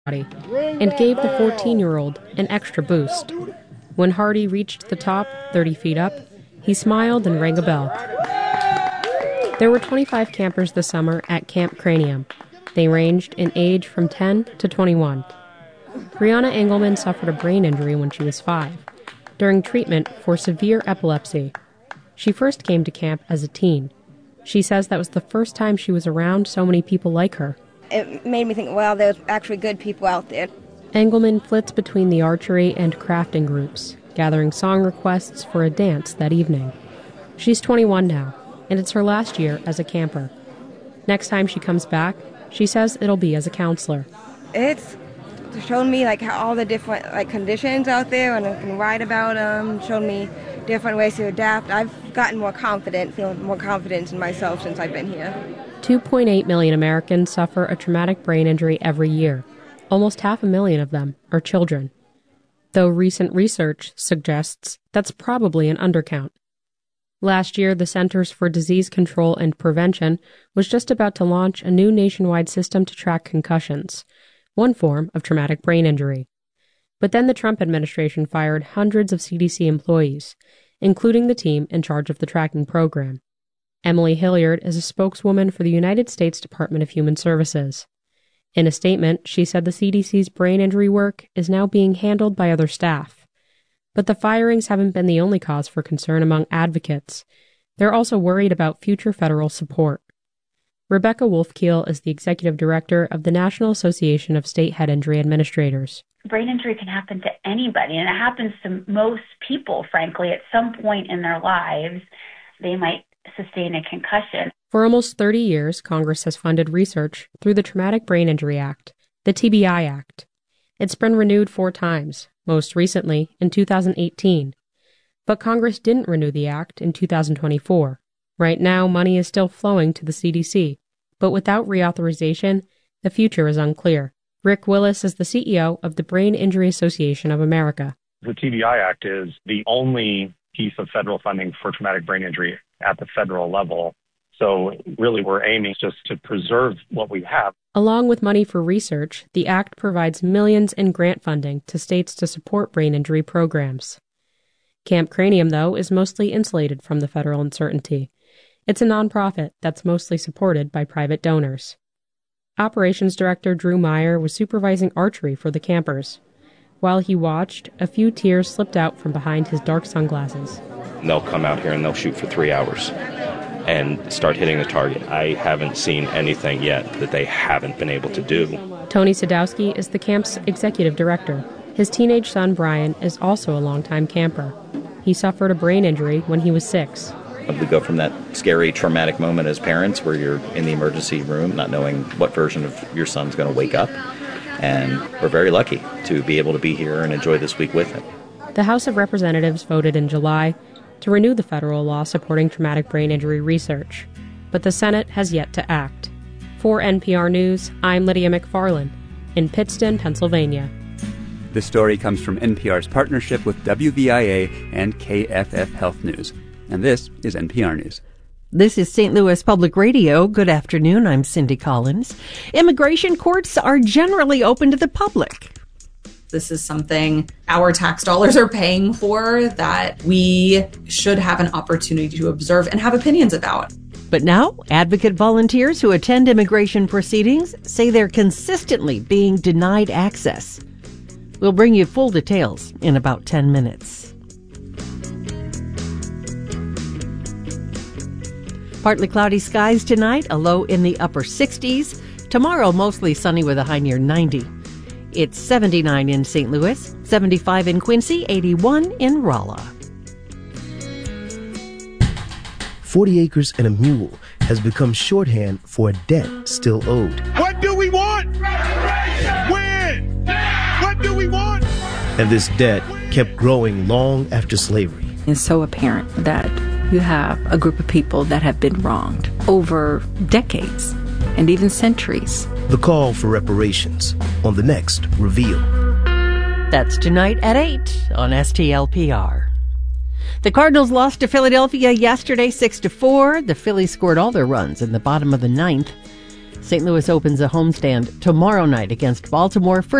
and gave the 14-year-old an extra boost. When Hardy reached the top, 30 feet up, he smiled and rang a bell. There were 25 campers this summer at Camp Cranium. They ranged in age from 10 to 21. Brianna Engelman suffered a brain injury when she was 5, during treatment for severe epilepsy. She first came to camp as a teen. She says that was the first time she was around so many people like her. It made me think, well, there's actually good people out there. Engelman flits between the archery and crafting groups, gathering song requests for a dance that evening. She's 21 now, and it's her last year as a camper. Next time she comes back, she says it'll be as a counselor. It's shown me how all the different conditions out there, and I can write about them. Shown me different ways to adapt. I've gotten more confident, feeling more confidence in myself since I've been here. 2.8 million Americans suffer a traumatic brain injury every year. Almost 500,000 of them are children. Though recent research suggests that's probably an undercount. Last year, the Centers for Disease Control and Prevention was just about to launch a new nationwide system to track concussions, one form of traumatic brain injury. But then the Trump administration fired hundreds of CDC employees, including the team in charge of the tracking program. Emily Hilliard is a spokeswoman for the United States Department of Human Services. In a statement, she said the CDC's brain injury work is now being handled by other staff. But the firings haven't been the only cause for concern among advocates. They're also worried about future federal support. Rebecca Wolfkiel is the executive director of the National Association of State Head Injury Administrators. Brain injury can happen to anybody, and it happens to most people, frankly. At some point in their lives, they might sustain a concussion. For almost 30 years, Congress has funded research through the Traumatic Brain Injury Act, the TBI Act. It's been renewed 4 times, most recently in 2018. But Congress didn't renew the act in 2024. Right now, money is still flowing to the CDC, but without reauthorization, the future is unclear. Rick Willis is the CEO of the Brain Injury Association of America. The TBI Act is the only piece of federal funding for traumatic brain injury at the federal level. So really we're aiming just to preserve what we have. Along with money for research, the Act provides millions in grant funding to states to support brain injury programs. Camp Cranium, though, is mostly insulated from the federal uncertainty. It's a nonprofit that's mostly supported by private donors. Operations Director Drew Meyer was supervising archery for the campers. While he watched, a few tears slipped out from behind his dark sunglasses. They'll come out here and they'll shoot for 3 hours and start hitting the target. I haven't seen anything yet that they haven't been able to do. Tony Sadowski is the camp's executive director. His teenage son, Brian, is also a longtime camper. He suffered a brain injury when he was 6. We go from that scary, traumatic moment as parents where you're in the emergency room not knowing what version of your son's going to wake up. And we're very lucky to be able to be here and enjoy this week with him. The House of Representatives voted in July to renew the federal law supporting traumatic brain injury research. But the Senate has yet to act. For NPR News, I'm Lydia McFarlane in Pittston, Pennsylvania. This story comes from NPR's partnership with WVIA and KFF Health News. And this is NPR News. This is St. Louis Public Radio. Good afternoon. I'm Cindy Collins. Immigration courts are generally open to the public. This is something our tax dollars are paying for that we should have an opportunity to observe and have opinions about. But now, advocate volunteers who attend immigration proceedings say they're consistently being denied access. We'll bring you full details in about 10 minutes. Partly cloudy skies tonight, a low in the upper 60s. Tomorrow, mostly sunny with a high near 90. It's 79 in St. Louis, 75 in Quincy, 81 in Rolla. 40 acres and a mule has become shorthand for a debt still owed. What do we want? When? What do we want? And this debt kept growing long after slavery. It's so apparent that you have a group of people that have been wronged over decades and even centuries. The call for reparations on the next Reveal. That's tonight at 8 on STLPR. The Cardinals lost to Philadelphia yesterday 6-4. The Phillies scored all their runs in the bottom of the ninth. St. Louis opens a homestand tomorrow night against Baltimore.